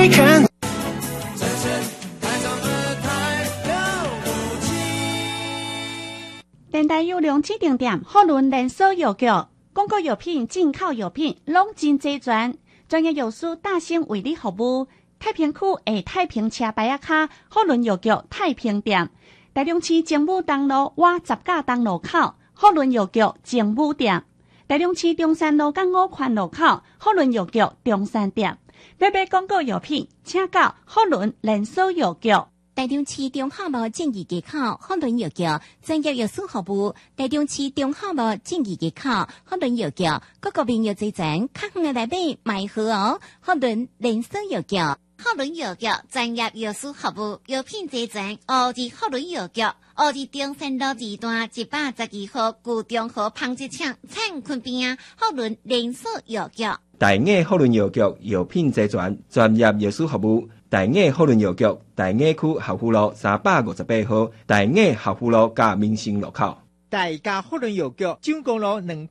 会看。 电台有良指定店，好伦连锁药局，广告药品、进口药品拢真齐全，专业药师大兴为你服务。太平区下太平车牌卡，好伦药局太平店，台中市政府东路外十架东路口，好伦药局政府店，台中市中山路港5环路口，好伦药局中山店。要买广告药品，请到好伦连锁药局。 台中市中华路正义街口好伦药局专业药师服务。台中市中华路正义街口好伦药局，各个病药齐全，较远的来买买好哦。好伦连锁药局，好伦药局专业药师服务，药品齐全。奥治好伦药局，奥治中山路2段112号旧中和纺织厂产坤边好伦连锁药局。 大雅好伦药局药品齐全，专业药师服务。大雅好伦药局，大雅区校府路358号，大雅校府路甲民生路口。 大家好伦药局，蔣公路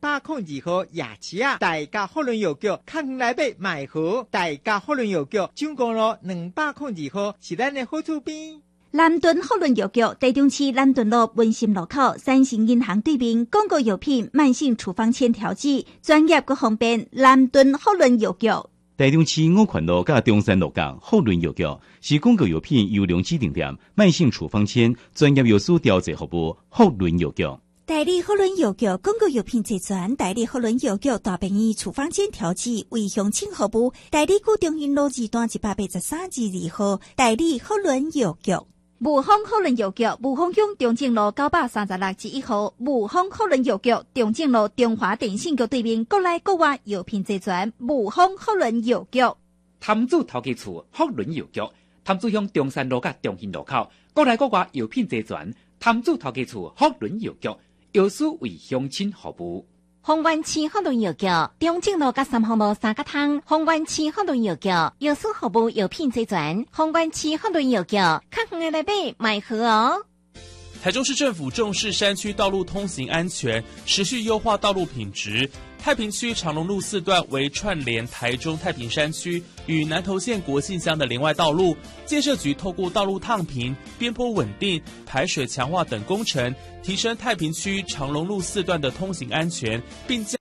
202号夜市啊！大家好伦药局，较远来买买好。大家好伦药局，蔣公路202号是咱的好厝边。 南屯好伦药局，台中市南屯路文心路口三星银行对面，广告药品、慢性处方签调剂，专业佮方便。南屯好伦药局。 台中市5环路甲中山路港好伦药局是广告药品优良指定店，慢性处方签专业药师调剂服务。好伦药局。 代理好伦药局广告药品齐全，代理好伦药局大便宜处方签调剂为乡亲服务。代理古中兴路2段183-2号，代理好伦药局。雾峰好伦药局，雾峰乡中正路936-1号，雾峰好伦药局，中正路中华电信局对面，国内国外药品齐全。雾峰好伦药局。 潭子头家厝好伦药局，潭子乡中山路甲中兴路口，国内国外药品齐全。潭子头家厝好伦药局，药师为乡亲服务。 丰原市好伦药局，中正路甲3号路3角通。丰原市好伦药局，药师服务药品齐全。丰原市好伦药局，较远的来买买好哦。 台中市政府重视山区道路通行安全，持续优化道路品质。太平区长荣路4段为串联台中太平山区与南投县国姓乡的连外道路，建设局透过道路烫平、边坡稳定、排水强化等工程，提升太平区长荣路4段的通行安全，并将